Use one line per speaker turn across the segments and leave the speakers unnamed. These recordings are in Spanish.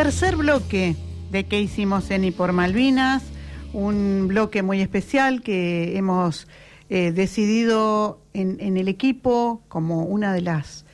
Tercer bloque de ¿Qué hicimos en y por Malvinas? Un bloque muy especial que hemos decidido en el equipo como una de las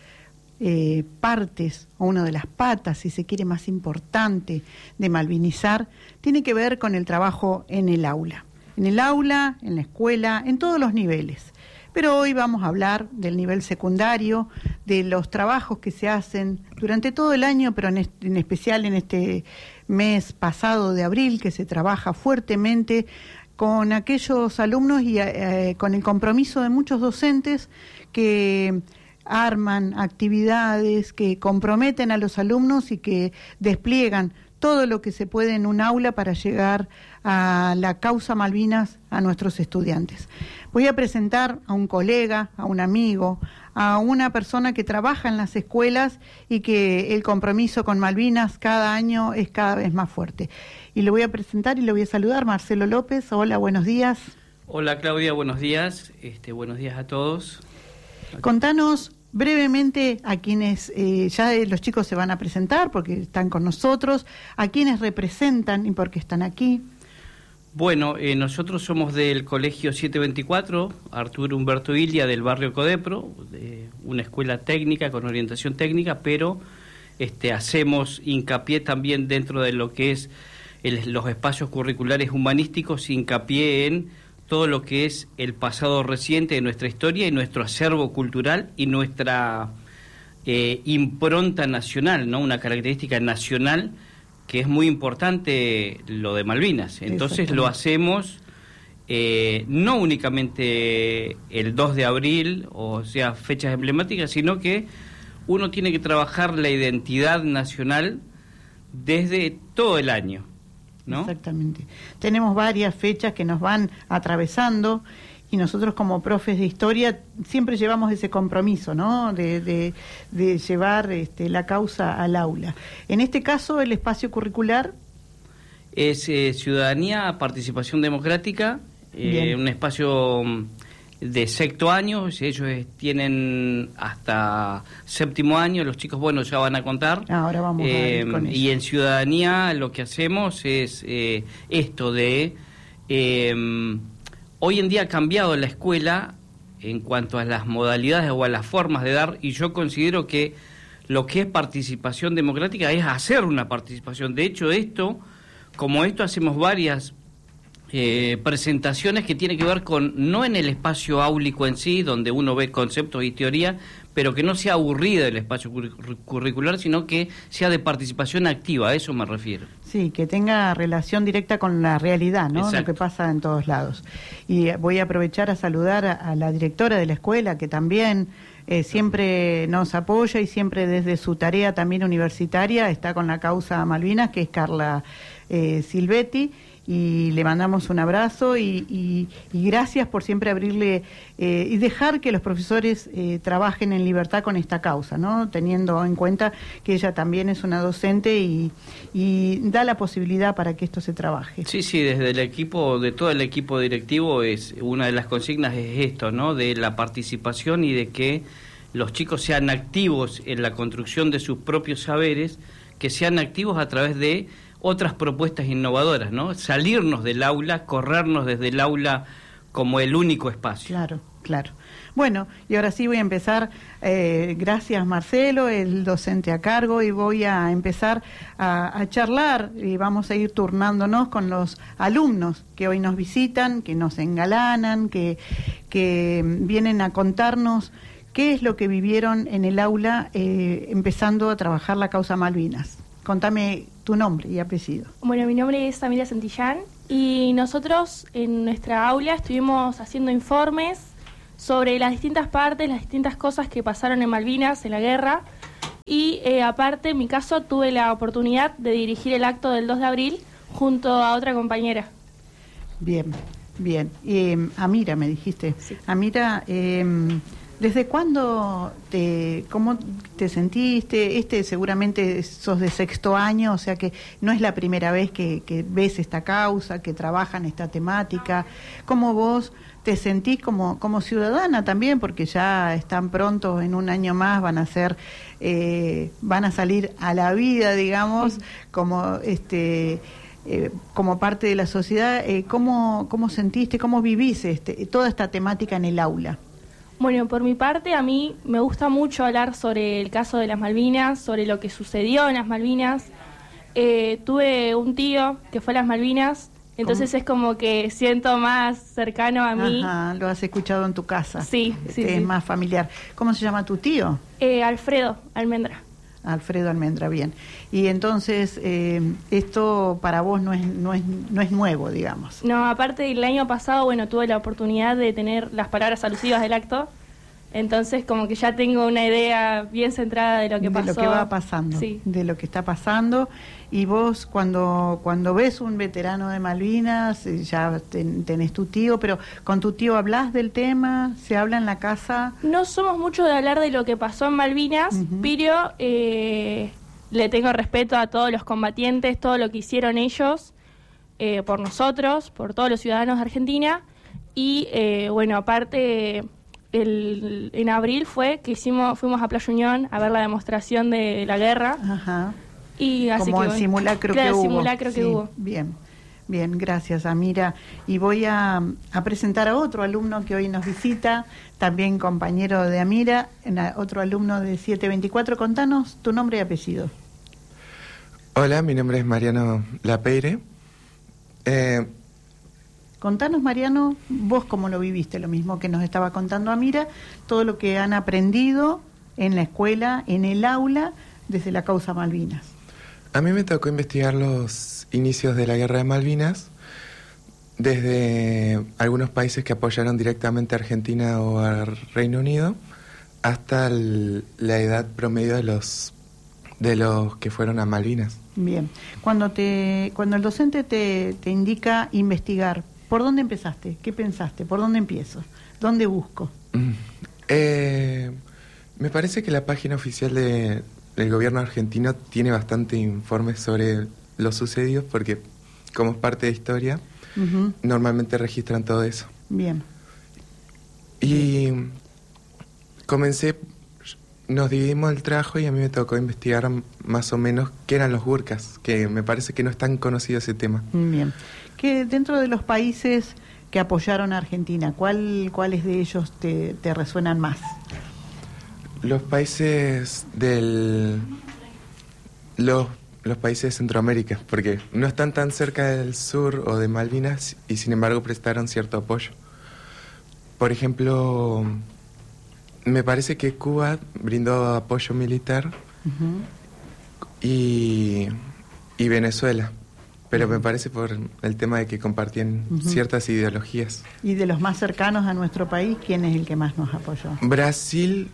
partes o una de las patas, si se quiere, más importante de Malvinizar, tiene que ver con el trabajo en el aula. En el aula, en la escuela, en todos los niveles. Pero hoy vamos a hablar del nivel secundario, de los trabajos que se hacen durante todo el año, pero en especial en este mes pasado de abril, que se trabaja fuertemente con aquellos alumnos y con el compromiso de muchos docentes que arman actividades, que comprometen a los alumnos y que despliegan todo lo que se puede en un aula para llegar a la causa Malvinas a nuestros estudiantes. Voy a presentar a un colega, a un amigo, a una persona que trabaja en las escuelas y que el compromiso con Malvinas cada año es cada vez más fuerte. Y lo voy a presentar y lo voy a saludar, Marcelo López. Hola, buenos días.
Hola Claudia, buenos días. Buenos días a todos.
Contanos brevemente a quienes, ya los chicos se van a presentar porque están con nosotros, a quienes representan y por qué están aquí.
Bueno, nosotros somos del Colegio 724, Arturo Humberto Ilia, del barrio Codepro, de una escuela técnica con orientación técnica, pero hacemos hincapié también dentro de lo que es los espacios curriculares humanísticos, hincapié en todo lo que es el pasado reciente de nuestra historia y nuestro acervo cultural y nuestra impronta nacional, ¿no? Una característica nacional que es muy importante, lo de Malvinas. Entonces lo hacemos no únicamente el 2 de abril, o sea, fechas emblemáticas, sino que uno tiene que trabajar la identidad nacional desde todo el año, ¿no? Exactamente.
Tenemos varias fechas que nos van atravesando y nosotros como profes de historia siempre llevamos ese compromiso, ¿no? De llevar la causa al aula. En este caso, el espacio curricular
es ciudadanía, participación democrática, un espacio de sexto año. Ellos tienen hasta séptimo año, los chicos, bueno, ya van a contar.
Ahora vamos a ir con eso.
Y en ciudadanía lo que hacemos es esto de... hoy en día ha cambiado la escuela en cuanto a las modalidades o a las formas de dar, y yo considero que lo que es participación democrática es hacer una participación. De hecho, como esto hacemos varias presentaciones que tienen que ver con, no en el espacio áulico en sí, donde uno ve conceptos y teoría, pero que no sea aburrida el espacio curricular, sino que sea de participación activa, a eso me refiero.
Sí, que tenga relación directa con la realidad, ¿no? Exacto. Lo que pasa en todos lados. Y voy a aprovechar a saludar a la directora de la escuela, que también siempre nos apoya y siempre desde su tarea también universitaria está con la causa Malvinas, que es Carla Silvetti. Y le mandamos un abrazo y gracias por siempre abrirle y dejar que los profesores trabajen en libertad con esta causa, ¿no? Teniendo en cuenta que ella también es una docente y da la posibilidad para que esto se trabaje.
Sí, desde el equipo, de todo el equipo directivo, es una de las consignas es esto, ¿no? De la participación y de que los chicos sean activos en la construcción de sus propios saberes, que sean activos a través de otras propuestas innovadoras, ¿no? Salirnos del aula, corrernos desde el aula como el único espacio.
Claro. Bueno, y ahora sí voy a empezar, gracias Marcelo, el docente a cargo, y voy a empezar a charlar y vamos a ir turnándonos con los alumnos que hoy nos visitan, que nos engalanan, que vienen a contarnos qué es lo que vivieron en el aula empezando a trabajar la causa Malvinas. Contame tu nombre y apellido.
Bueno, mi nombre es Amelia Santillán y nosotros en nuestra aula estuvimos haciendo informes sobre las distintas partes, las distintas cosas que pasaron en Malvinas, en la guerra, y aparte, en mi caso, tuve la oportunidad de dirigir el acto del 2 de abril junto a otra compañera.
Bien. Amira, me dijiste.
Sí.
Amira, ¿Desde cuándo cómo te sentiste? Seguramente sos de 6º año, o sea que no es la primera vez que ves esta causa, que trabajan esta temática. ¿Cómo vos te sentís como ciudadana también? Porque ya están pronto, en un año más van a salir a la vida, digamos, como parte de la sociedad. ¿Cómo sentiste, cómo vivís toda esta temática en el aula?
Bueno, por mi parte, a mí me gusta mucho hablar sobre el caso de las Malvinas, sobre lo que sucedió en las Malvinas. Tuve un tío que fue a las Malvinas, entonces es como que siento más cercano a mí.
Ajá, lo has escuchado en tu casa.
Sí, sí.
Es más familiar. ¿Cómo se llama tu tío?
Alfredo Almendra.
Alfredo Almendra, bien. Y entonces, esto para vos no es nuevo, digamos.
No, aparte el año pasado, bueno, tuve la oportunidad de tener las palabras alusivas del acto, entonces como que ya tengo una idea bien centrada de lo que pasó.
De lo que va pasando,
sí.
De lo que está pasando. Y vos cuando ves un veterano de Malvinas, ya tenés tu tío, pero ¿con tu tío hablás del tema? ¿Se habla en la casa?
No somos mucho de hablar de lo que pasó en Malvinas, pero le tengo respeto a todos los combatientes, todo lo que hicieron ellos por nosotros, por todos los ciudadanos de Argentina. Y bueno, aparte, en abril fue que fuimos a Playa Unión a ver la demostración de la guerra.
Ajá.
Y así
como
que,
el simulacro
claro,
que hubo.
El simulacro que hubo.
Bien, gracias, Amira. Y voy a presentar a otro alumno que hoy nos visita, también compañero de Amira, otro alumno de 724. Contanos tu nombre y apellido.
Hola, mi nombre es Mariano Lapeire.
Contanos, Mariano, vos cómo lo viviste, lo mismo que nos estaba contando Amira, todo lo que han aprendido en la escuela, en el aula, desde la causa Malvinas.
A mí me tocó investigar los inicios de la Guerra de Malvinas, desde algunos países que apoyaron directamente a Argentina o al Reino Unido, hasta la edad promedio de los que fueron a Malvinas.
Bien. Cuando el docente te indica investigar, ¿por dónde empezaste? ¿Qué pensaste? ¿Por dónde empiezo? ¿Dónde busco?
Me parece que la página oficial del gobierno argentino tiene bastante informes sobre lo sucedido, porque como es parte de historia, normalmente registran todo eso.
Bien.
Y nos dividimos el trabajo y a mí me tocó investigar más o menos qué eran los burkas, que me parece que no es tan conocido ese tema.
Bien. Que dentro de los países que apoyaron a Argentina, ¿cuáles de ellos te resuenan más?
Los países los países de Centroamérica, porque no están tan cerca del sur o de Malvinas y sin embargo prestaron cierto apoyo. Por ejemplo, me parece que Cuba brindó apoyo militar y Venezuela, pero me parece por el tema de que compartían ciertas ideologías.
Y de los más cercanos a nuestro país, ¿quién es el que más nos apoyó?
Brasil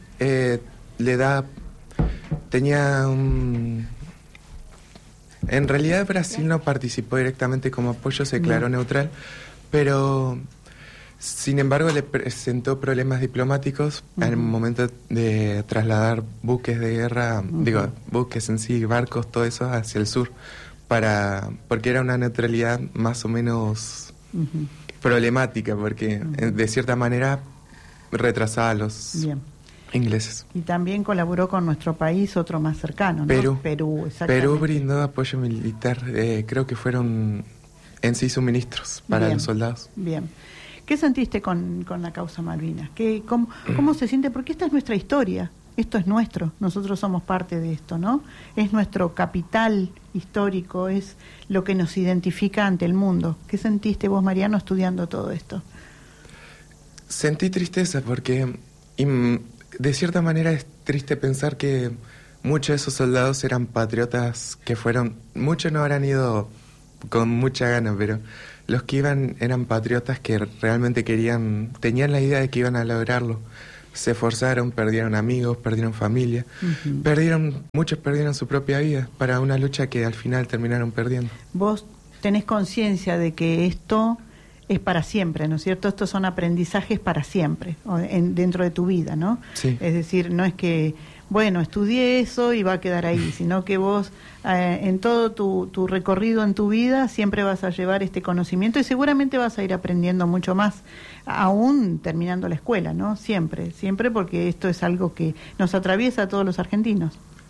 En realidad Brasil no participó directamente como apoyo, se declaró neutral, pero sin embargo le presentó problemas diplomáticos al momento de trasladar buques de guerra, buques en sí, barcos, todo eso hacia el sur, porque era una neutralidad más o menos problemática, porque de cierta manera retrasaba a los ingleses.
Y también colaboró con nuestro país, otro más cercano, ¿no? Perú, exactamente.
Perú brindó apoyo militar, creo que fueron en sí suministros para los soldados.
Bien. ¿Qué sentiste con la causa Malvinas? ¿Cómo se siente? Porque esta es nuestra historia, esto es nuestro, nosotros somos parte de esto, ¿no? Es nuestro capital histórico, es lo que nos identifica ante el mundo. ¿Qué sentiste vos, Mariano, estudiando todo esto?
Sentí tristeza porque de cierta manera es triste pensar que muchos de esos soldados eran patriotas muchos no habrán ido con mucha gana, pero los que iban eran patriotas que realmente tenían la idea de que iban a lograrlo. Se esforzaron, perdieron amigos, perdieron familia, muchos perdieron su propia vida para una lucha que al final terminaron perdiendo.
¿Vos tenés conciencia de que esto es para siempre, ¿no es cierto? Estos son aprendizajes para siempre, dentro de tu vida, ¿no?
Sí.
Es decir, no es que, bueno, estudié eso y va a quedar ahí, sino que vos en todo tu recorrido en tu vida siempre vas a llevar este conocimiento y seguramente vas a ir aprendiendo mucho más, aún terminando la escuela, ¿no? Siempre, siempre, porque esto es algo que nos atraviesa a todos los argentinos.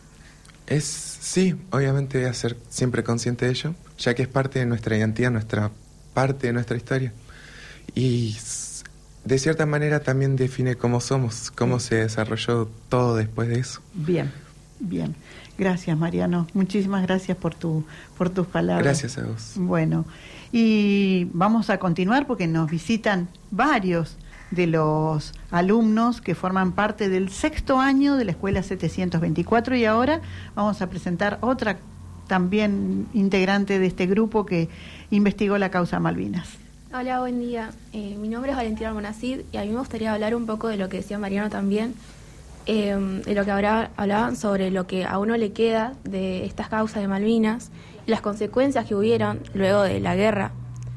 Sí, obviamente ser siempre consciente de ello, ya que es parte de nuestra identidad, parte de nuestra historia. Y de cierta manera también define cómo somos, cómo se desarrolló todo después de eso.
Bien, bien. Gracias, Mariano. Muchísimas gracias por tus palabras.
Gracias a vos.
Bueno, y vamos a continuar porque nos visitan varios de los alumnos que forman parte del 6º año de la Escuela 724 y ahora vamos a presentar otra también integrante de este grupo que investigó la causa Malvinas.
Hola, buen día. Mi nombre es Valentina Almonacid y a mí me gustaría hablar un poco de lo que decía Mariano también, de lo que hablaban sobre lo que a uno le queda de estas causas de Malvinas y las consecuencias que hubieron luego de la guerra.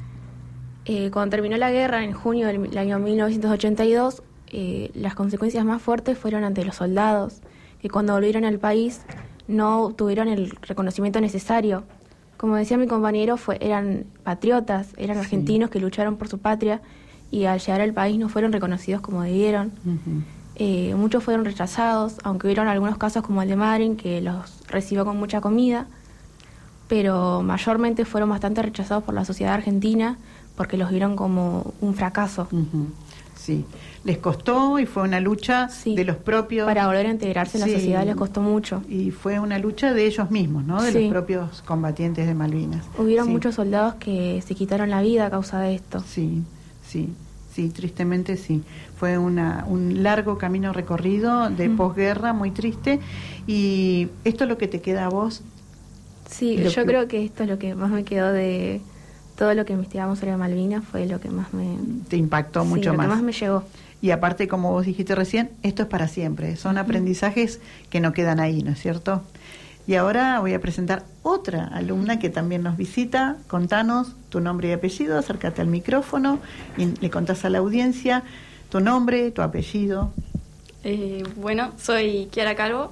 Cuando terminó la guerra, en junio del año 1982, las consecuencias más fuertes fueron ante los soldados, que cuando volvieron al país no obtuvieron el reconocimiento necesario. Como decía mi compañero, eran patriotas, eran argentinos que lucharon por su patria y al llegar al país no fueron reconocidos como debieron. Muchos fueron rechazados, aunque hubieron algunos casos como el de Madryn, que los recibió con mucha comida, pero mayormente fueron bastante rechazados por la sociedad argentina porque los vieron como un fracaso.
Sí, les costó y fue una lucha de los propios...
Para volver a integrarse en la sociedad les costó mucho.
Y fue una lucha de ellos mismos, ¿no? De los propios combatientes de Malvinas.
Hubieron muchos soldados que se quitaron la vida a causa de esto.
Sí, tristemente sí. Fue un largo camino recorrido de posguerra, muy triste. ¿Y esto es lo que te queda a vos?
Sí, yo creo que esto es lo que más me quedó de... Todo lo que investigamos sobre Malvinas fue lo que más me...
Te impactó mucho más.
Lo que más me llegó.
Y aparte, como vos dijiste recién, esto es para siempre. Son aprendizajes que no quedan ahí, ¿no es cierto? Y ahora voy a presentar otra alumna que también nos visita. Contanos tu nombre y apellido, acércate al micrófono y le contás a la audiencia tu nombre, tu apellido.
Bueno, soy Kiara Calvo.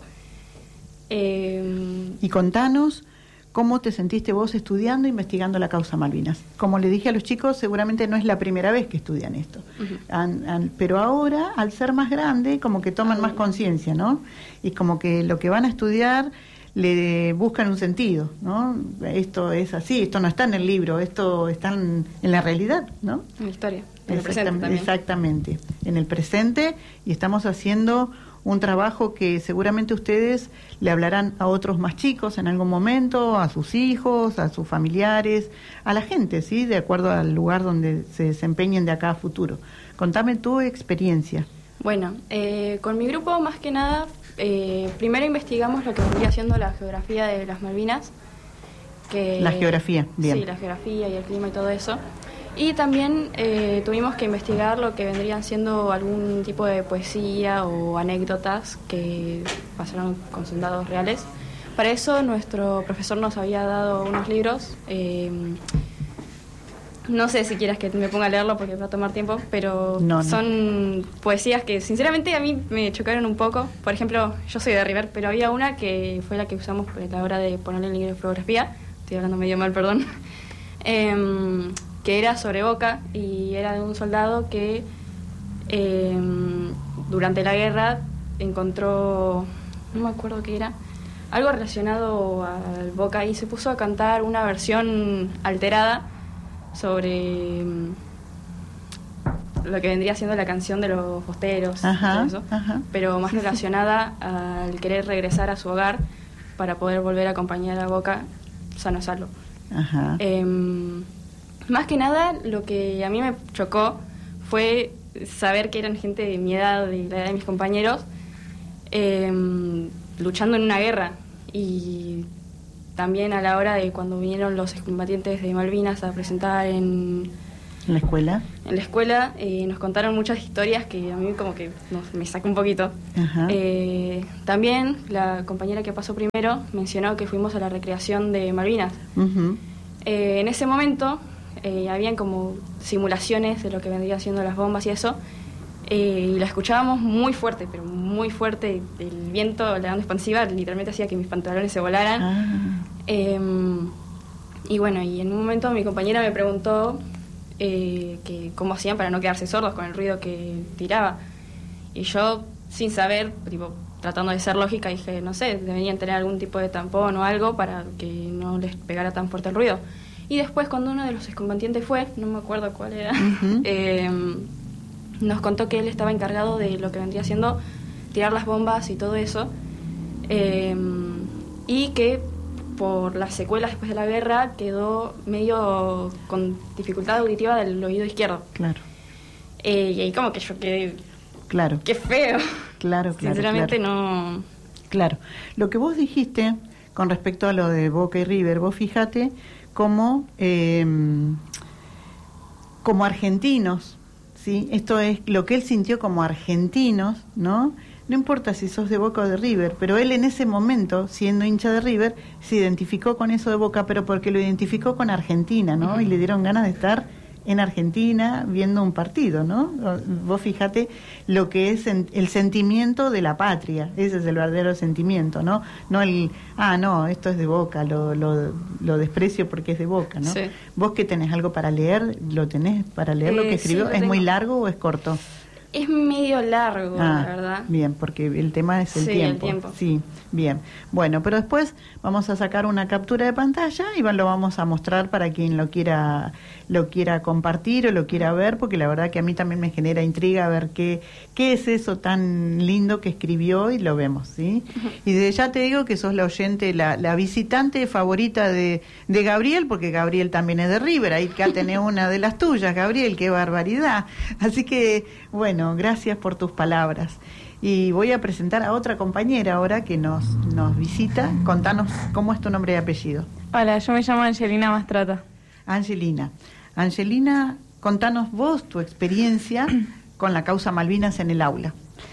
Y contanos... ¿Cómo te sentiste vos estudiando, investigando la causa Malvinas? Como le dije a los chicos, seguramente no es la primera vez que estudian esto. Pero ahora, al ser más grande, como que toman más conciencia, ¿no? Y como que lo que van a estudiar le buscan un sentido, ¿no? Esto es así, esto no está en el libro, esto está en la realidad, ¿no?
En la historia, en el presente también.
Exactamente, en el presente, y estamos haciendo un trabajo que seguramente ustedes le hablarán a otros más chicos en algún momento, a sus hijos, a sus familiares, a la gente, ¿sí? De acuerdo al lugar donde se desempeñen de acá a futuro. Contame tu experiencia.
Bueno, con mi grupo más que nada, primero investigamos lo que vendría siendo la geografía de las Malvinas.
La geografía, bien.
Sí, la geografía y el clima y todo eso. Y también tuvimos que investigar lo que vendrían siendo algún tipo de poesía o anécdotas que pasaron con soldados reales. Para eso nuestro profesor nos había dado unos libros. No sé si quieras que me ponga a leerlo porque va a tomar tiempo, pero son poesías que sinceramente a mí me chocaron un poco. Por ejemplo, yo soy de River, pero había una que fue la que usamos a la hora de ponerle el libro de fotografía. Estoy hablando medio mal, perdón. Que era sobre Boca y era de un soldado que durante la guerra encontró, no me acuerdo qué era, algo relacionado al Boca y se puso a cantar una versión alterada sobre lo que vendría siendo la canción de los bosteros, todo eso, pero más relacionada al querer regresar a su hogar para poder volver a acompañar a Boca sano y salvo. Más que nada, lo que a mí me chocó fue saber que eran gente de mi edad, de la edad de mis compañeros, luchando en una guerra. Y también a la hora de cuando vinieron los excombatientes de Malvinas a presentar en
la escuela.
En la escuela nos contaron muchas historias que a mí como que me sacó un poquito. También la compañera que pasó primero mencionó que fuimos a la recreación de Malvinas. En ese momento habían como simulaciones de lo que vendrían siendo las bombas y eso, y la escuchábamos muy fuerte, pero muy fuerte. El viento, la onda expansiva, literalmente hacía que mis pantalones se volaran. Y bueno, y en un momento mi compañera me preguntó que cómo hacían para no quedarse sordos con el ruido que tiraba. Y yo, sin saber, tipo, tratando de ser lógica, dije, no sé, deberían tener algún tipo de tampón o algo para que no les pegara tan fuerte el ruido. Y después, cuando uno de los excombatientes fue, no me acuerdo cuál era, nos contó que él estaba encargado de lo que vendría siendo tirar las bombas y todo eso, y que por las secuelas después de la guerra quedó medio con dificultad auditiva del oído izquierdo.
Claro.
Y ahí como que yo quedé...
Claro.
Qué feo.
Claro,
Sinceramente
claro.
no...
Claro. Lo que vos dijiste con respecto a lo de Boca y River, vos fíjate como argentinos, ¿sí? Esto es lo que él sintió como argentinos, ¿no? No importa si sos de Boca o de River, pero él en ese momento, siendo hincha de River, se identificó con eso de Boca, pero porque lo identificó con Argentina, ¿no? Y le dieron ganas de estar en Argentina viendo un partido, ¿no? Vos fíjate lo que es el sentimiento de la patria, ese es el verdadero sentimiento, ¿no? No no, esto es de Boca, lo desprecio porque es de Boca, ¿no?
Sí.
Vos que tenés algo para leer, ¿lo tenés para leer lo que escribió?
Sí,
¿Es muy largo o es corto?
Es medio largo, la verdad.
Bien, porque el tema es el
Sí,
tiempo.
el tiempo.
Sí, bien. Bueno, pero después vamos a sacar una captura de pantalla y lo vamos a mostrar para quien lo quiera compartir o lo quiera ver, porque la verdad que a mí también me genera intriga ver qué es eso tan lindo que escribió y lo vemos, ¿sí? Y desde ya te digo que sos la oyente, la visitante favorita de Gabriel, porque Gabriel también es de River, ahí que tenés una de las tuyas, Gabriel, qué barbaridad. Así que, bueno, gracias por tus palabras. Y voy a presentar a otra compañera ahora que nos visita. Contanos cómo es tu nombre y apellido.
Hola, yo me llamo Angelina Mastrata.
Angelina, contanos vos tu experiencia con la causa Malvinas en el aula.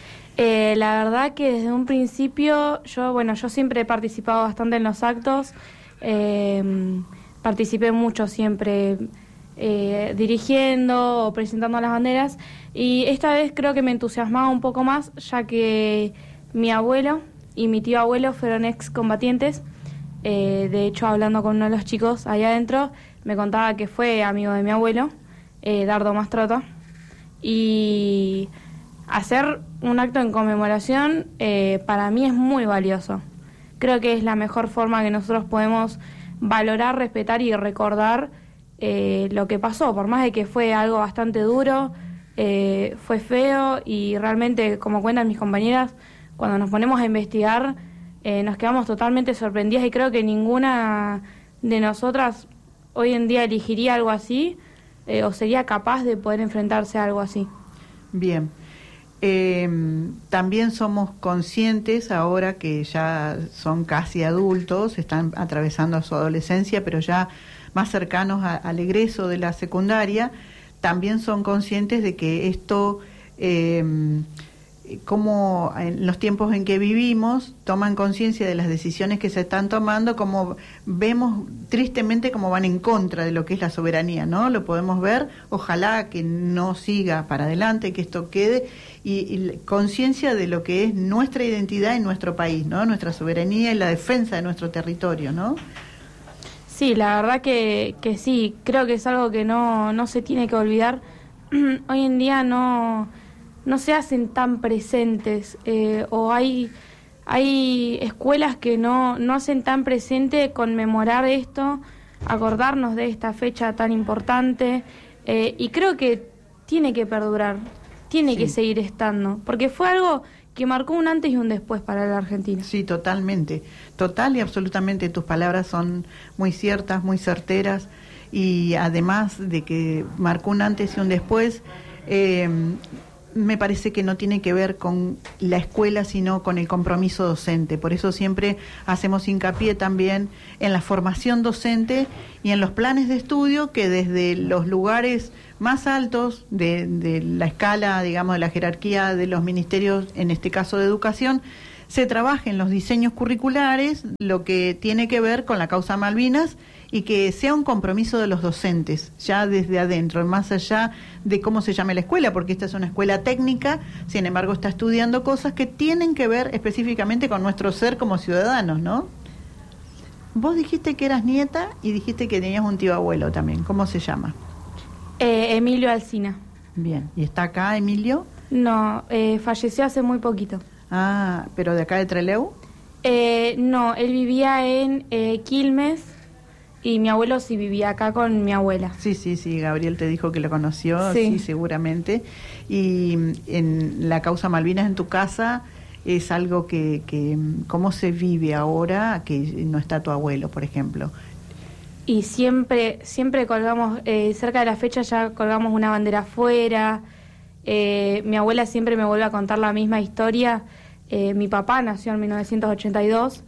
La verdad que desde un principio, yo siempre he participado bastante en los actos, participé mucho siempre dirigiendo o presentando las banderas, y esta vez creo que me entusiasmaba un poco más, ya que mi abuelo y mi tío abuelo fueron excombatientes. De hecho, hablando con uno de los chicos ahí adentro, me contaba que fue amigo de mi abuelo, Dardo Mastrota, y hacer un acto en conmemoración para mí es muy valioso. Creo que es la mejor forma que nosotros podemos valorar, respetar y recordar lo que pasó, por más de que fue algo bastante duro, fue feo, y realmente, como cuentan mis compañeras, cuando nos ponemos a investigar nos quedamos totalmente sorprendidas, y creo que ninguna de nosotras hoy en día elegiría algo así o sería capaz de poder enfrentarse a algo así.
Bien. También somos conscientes ahora que ya son casi adultos, están atravesando su adolescencia, pero ya más cercanos al egreso de la secundaria, también son conscientes de que esto, como en los tiempos en que vivimos, toman conciencia de las decisiones que se están tomando, como vemos tristemente como van en contra de lo que es la soberanía, ¿no? Lo podemos ver, ojalá que no siga para adelante, que esto quede, y conciencia de lo que es nuestra identidad en nuestro país, ¿no? Nuestra soberanía y la defensa de nuestro territorio, ¿no?
Sí, la verdad que sí, creo que es algo que no se tiene que olvidar. Hoy en día no se hacen tan presentes, o hay escuelas que no hacen tan presente conmemorar esto, acordarnos de esta fecha tan importante, y creo que tiene que perdurar, tiene que seguir estando, porque fue algo que marcó un antes y un después para la Argentina.
Sí, totalmente, total y absolutamente, tus palabras son muy ciertas, muy certeras, y además de que marcó un antes y un después, me parece que no tiene que ver con la escuela, sino con el compromiso docente. Por eso siempre hacemos hincapié también en la formación docente y en los planes de estudio, que desde los lugares más altos de la escala, digamos, de la jerarquía de los ministerios, en este caso de educación, se trabaje en los diseños curriculares lo que tiene que ver con la causa Malvinas y que sea un compromiso de los docentes, ya desde adentro, más allá de cómo se llame la escuela, porque esta es una escuela técnica, sin embargo está estudiando cosas que tienen que ver específicamente con nuestro ser como ciudadanos, ¿no? Vos dijiste que eras nieta y dijiste que tenías un tío abuelo también, ¿cómo se llama?
Emilio Alsina.
Bien, ¿y está acá Emilio?
No, falleció hace muy poquito.
Ah, ¿pero de acá de Trelew?
No, él vivía en Quilmes y mi abuelo sí vivía acá con mi abuela.
Sí, Gabriel te dijo que lo conoció, sí, seguramente. Y en la causa Malvinas en tu casa es algo que ¿cómo se vive ahora que no está tu abuelo, por ejemplo?
Y siempre colgamos, cerca de la fecha ya colgamos una bandera afuera. Mi abuela siempre me vuelve a contar la misma historia. Mi papá nació en 1982,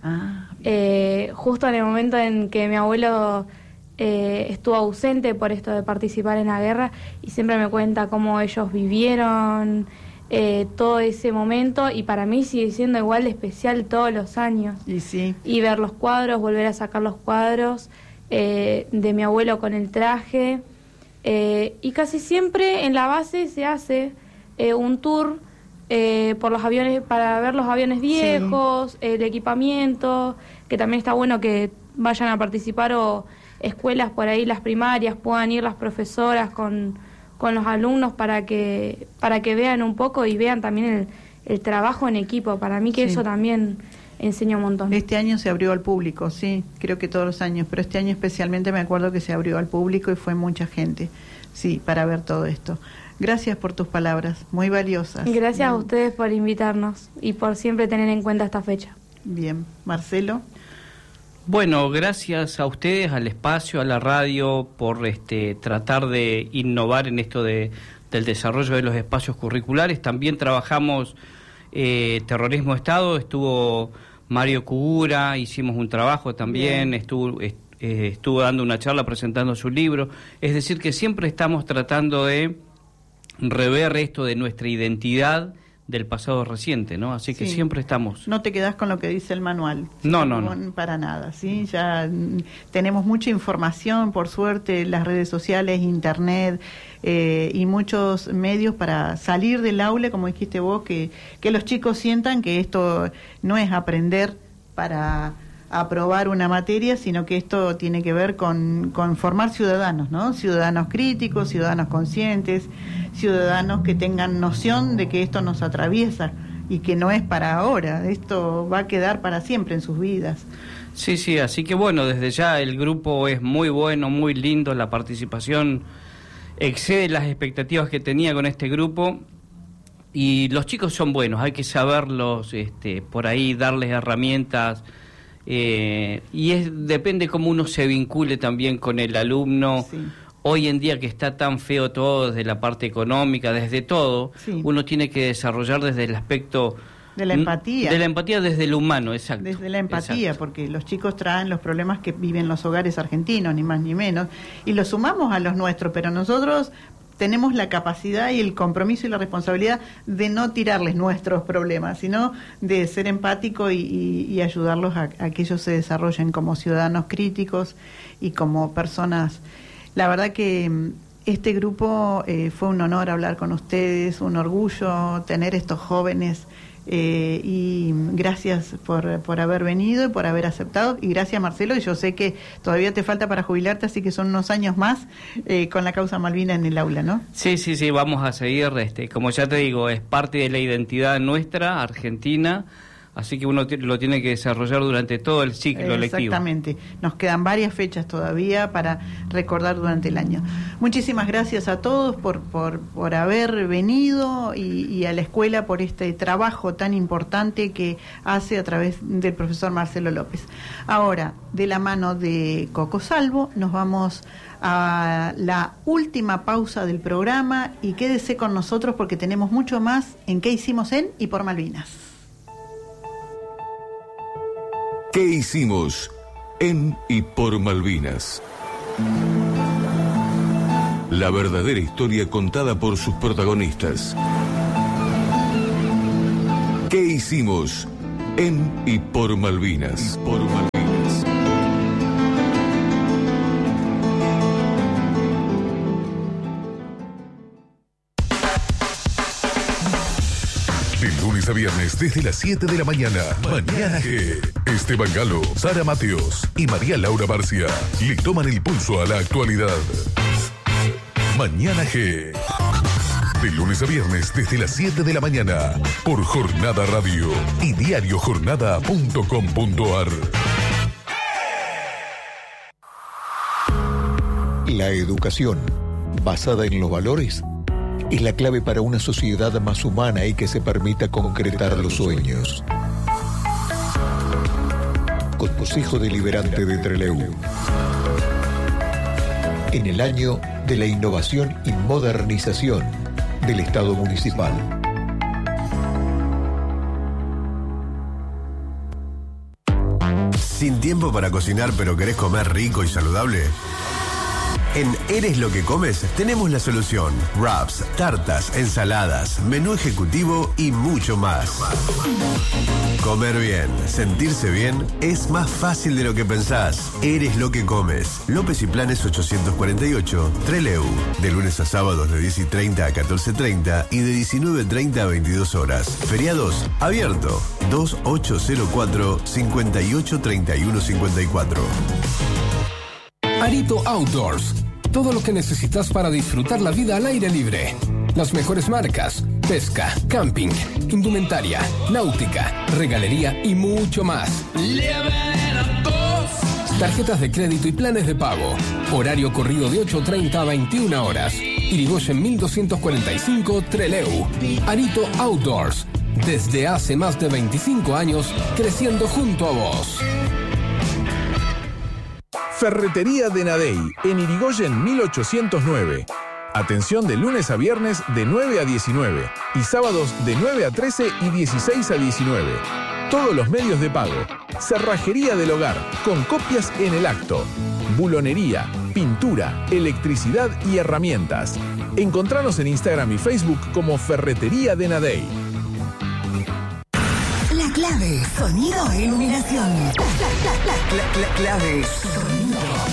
justo en el momento en que mi abuelo estuvo ausente por esto de participar en la guerra, y siempre me cuenta cómo ellos vivieron todo ese momento, y para mí sigue siendo igual de especial todos los años.
Y sí.
Y ver los cuadros, volver a sacar los cuadros de mi abuelo con el traje, y casi siempre en la base se hace un tour por los aviones, para ver los aviones viejos, sí, el equipamiento, que también está bueno que vayan a participar, o escuelas por ahí, las primarias, puedan ir las profesoras con los alumnos para que vean un poco y vean también el trabajo en equipo. Para mí que eso también enseña un montón.
Este año se abrió al público, sí, creo que todos los años, pero este año especialmente me acuerdo que se abrió al público y fue mucha gente, sí, para ver todo esto. Gracias por tus palabras, muy valiosas.
Gracias a ustedes por invitarnos y por siempre tener en cuenta esta fecha.
Bien, Marcelo.
Bueno, gracias a ustedes, al espacio, a la radio, por tratar de innovar en esto del desarrollo de los espacios curriculares. También trabajamos terrorismo de Estado, estuvo Mario Cugura, hicimos un trabajo también, estuvo dando una charla presentando su libro. Es decir, que siempre estamos tratando de rever esto de nuestra identidad del pasado reciente, ¿no? Así que siempre estamos...
No te quedás con lo que dice el manual.
No.
Para nada, ¿sí? Ya tenemos mucha información, por suerte, las redes sociales, internet y muchos medios para salir del aula, como dijiste vos, que los chicos sientan que esto no es aprender para aprobar una materia, sino que esto tiene que ver con formar ciudadanos, ¿no? Ciudadanos críticos, ciudadanos conscientes, ciudadanos que tengan noción de que esto nos atraviesa y que no es para ahora, esto va a quedar para siempre en sus vidas.
Sí, así que bueno, desde ya el grupo es muy bueno, muy lindo, la participación excede las expectativas que tenía con este grupo, y los chicos son buenos, hay que saberlos por ahí, darles herramientas. Depende cómo uno se vincule también con el alumno. Sí. Hoy en día que está tan feo todo, desde la parte económica, desde todo, uno tiene que desarrollar desde el aspecto
de la empatía.
De la empatía desde lo humano, exacto.
Desde la empatía, porque los chicos traen los problemas que viven los hogares argentinos, ni más ni menos, y los sumamos a los nuestros, pero nosotros tenemos la capacidad y el compromiso y la responsabilidad de no tirarles nuestros problemas, sino de ser empático y ayudarlos a que ellos se desarrollen como ciudadanos críticos y como personas. La verdad que este grupo fue un honor hablar con ustedes, un orgullo tener estos jóvenes, y gracias por haber venido y por haber aceptado, y gracias Marcelo, y yo sé que todavía te falta para jubilarte, así que son unos años más con la causa Malvina en el aula, ¿no?
Sí, vamos a seguir, como ya te digo, es parte de la identidad nuestra, argentina, así que uno lo tiene que desarrollar durante todo el ciclo lectivo.
Exactamente, nos quedan varias fechas todavía para recordar durante el año. Muchísimas gracias a todos por haber venido y a la escuela por este trabajo tan importante que hace a través del profesor Marcelo López. Ahora, de la mano de Coco Salvo, nos vamos a la última pausa del programa, y quédese con nosotros porque tenemos mucho más en ¿Qué hicimos en y por Malvinas?
¿Qué hicimos en y por Malvinas? La verdadera historia contada por sus protagonistas. ¿Qué hicimos en y por Malvinas.
De lunes a viernes desde las 7 de la mañana. Mañana G. Esteban Galo, Sara Mateos y María Laura Barcia le toman el pulso a la actualidad. Mañana G. De lunes a viernes desde las 7 de la mañana por Jornada Radio y diariojornada.com.ar.
La educación, basada en los valores, es la clave para una sociedad más humana y que se permita concretar los sueños. Consejo Deliberante de Trelew. En el año de la innovación y modernización del Estado municipal.
¿Sin tiempo para cocinar pero querés comer rico y saludable? En Eres lo que comes tenemos la solución. Wraps, tartas, ensaladas, menú ejecutivo y mucho más. Comer bien, sentirse bien es más fácil de lo que pensás. Eres lo que comes. López y Planes 848, Trelew. De lunes a sábados de 10:30 a 14:30 y de 19:30 a 22 horas. Feriados, abierto. 2804-583154.
Arito Outdoors. Todo lo que necesitas para disfrutar la vida al aire libre. Las mejores marcas, pesca, camping, indumentaria, náutica, regalería y mucho más. Tarjetas de crédito y planes de pago. Horario corrido de 8:30 a 21 horas. Irigoyen 1245 Trelew. Arito Outdoors. Desde hace más de 25 años, creciendo junto a vos.
Ferretería de Nadey, en Irigoyen 1809. Atención de lunes a viernes de 9 a 19 y sábados de 9 a 13 y 16 a 19. Todos los medios de pago. Cerrajería del hogar, con copias en el acto. Bulonería, pintura, electricidad y herramientas. Encontranos en Instagram y Facebook como Ferretería de Nadey.
La clave, sonido e iluminación. La clave, sonido.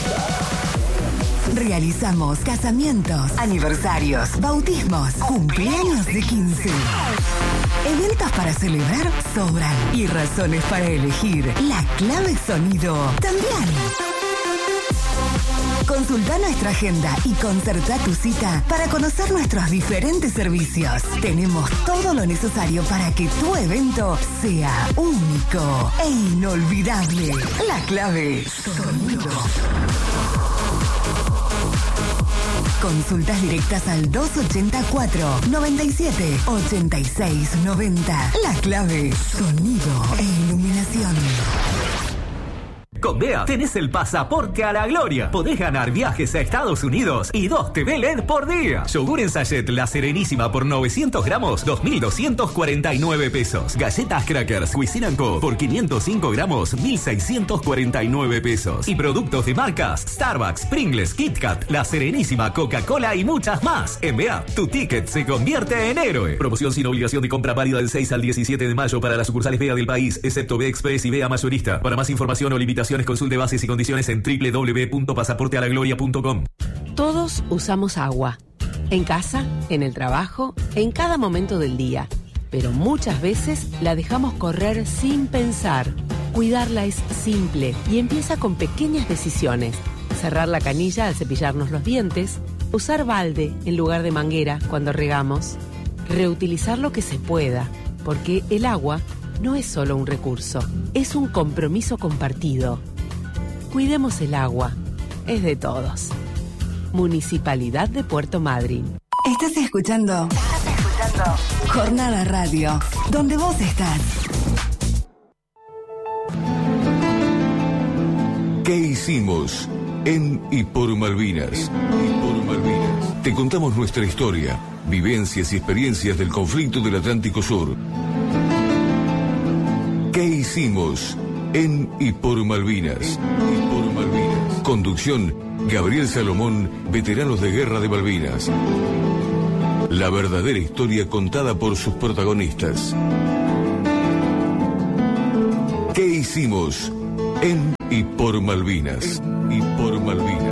Realizamos casamientos, aniversarios, bautismos, cumpleaños de 15. Eventos para celebrar sobran y razones para elegir. La clave sonido también. Consulta nuestra agenda y concerta tu cita para conocer nuestros diferentes servicios. Tenemos todo lo necesario para que tu evento sea único e inolvidable. La clave sonido. Consultas directas al 284-97-8690. La clave sonido e iluminación.
Con DEA tenés el pasaporte a la gloria. Podés ganar viajes a Estados Unidos y 2 TV LED por día. Yogur en sachet La Serenísima por 900 gramos, 2.249 pesos. Galletas Crackers Cuisine & Co por 505 gramos, 1.649 pesos. Y productos de marcas Starbucks, Pringles, Kit Kat, La Serenísima, Coca-Cola y muchas más. En BEA, tu ticket se convierte en héroe. Promoción sin obligación de compra válida del 6 al 17 de mayo para las sucursales BEA del país, excepto BEA Express y BEA Mayorista. Para más información o limitación consulte bases y condiciones en www.pasaportealagloria.com.
Todos usamos agua. En casa, en el trabajo, en cada momento del día. Pero muchas veces la dejamos correr sin pensar. Cuidarla es simple y empieza con pequeñas decisiones. Cerrar la canilla al cepillarnos los dientes. Usar balde en lugar de manguera cuando regamos. Reutilizar lo que se pueda, porque el agua no es solo un recurso, es un compromiso compartido. Cuidemos el agua, es de todos. Municipalidad de Puerto Madryn.
Estás escuchando Jornada Radio, donde vos estás.
¿Qué hicimos en y por Malvinas? Te contamos nuestra historia, vivencias y experiencias del conflicto del Atlántico Sur. ¿Qué hicimos en y por Malvinas? Conducción, Gabriel Salomón, veteranos de guerra de Malvinas. La verdadera historia contada por sus protagonistas. hicimos en y por Malvinas. En y por Malvinas.